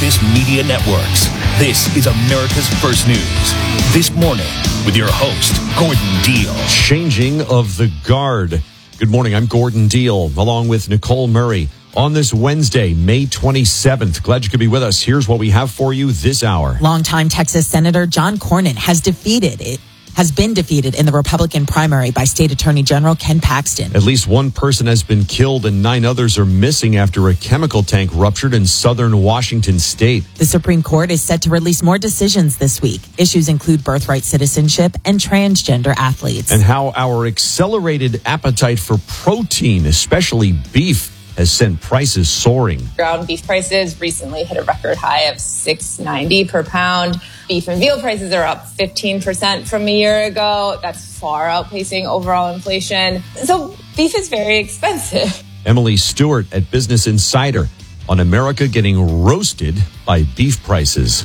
Campus Media Networks. This is America's First News. This morning with your host, Gordon Deal. Changing of the guard. Good morning, I'm Gordon Deal, along with Nicole Murray. On this Wednesday, May 27th, glad you could be with us. Here's what we have for you this hour. Longtime Texas Senator John Cornyn has been defeated in the Republican primary by State Attorney General Ken Paxton. At least one person has been killed and 9 others are missing after a chemical tank ruptured in southern Washington state. The Supreme Court is set to release more decisions this week. Issues include birthright citizenship and transgender athletes. And how our accelerated appetite for protein, especially beef, has sent prices soaring. Ground beef prices recently hit a record high of $6.90 per pound. Beef and veal prices are up 15% from a year ago. That's far outpacing overall inflation. So beef is very expensive. Emily Stewart at Business Insider on America getting roasted by beef prices.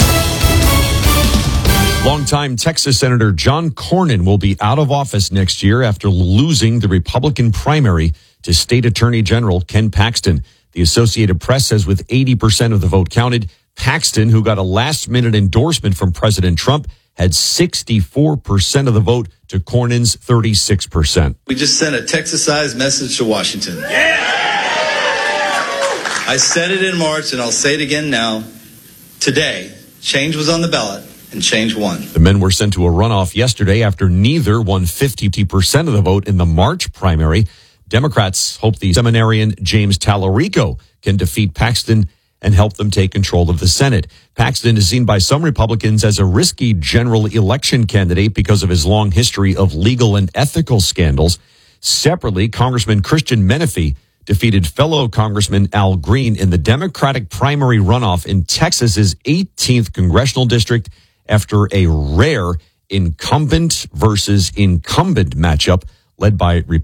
Longtime Texas Senator John Cornyn will be out of office next year after losing the Republican primary to State Attorney General Ken Paxton. The Associated Press says with 80% of the vote counted, Paxton, who got a last-minute endorsement from President Trump, had 64% of the vote to Cornyn's 36%. We just sent a Texas-sized message to Washington. Yeah! I said it in March, and I'll say it again now. Today, change was on the ballot, and change won. The men were sent to a runoff yesterday after neither won 50% of the vote in the March primary. Democrats hope the seminarian James Tallarico can defeat Paxton and help them take control of the Senate. Paxton is seen by some Republicans as a risky general election candidate because of his long history of legal and ethical scandals. Separately, Congressman Christian Menefee defeated fellow Congressman Al Green in the Democratic primary runoff in Texas's 18th congressional district after a rare incumbent versus incumbent matchup led by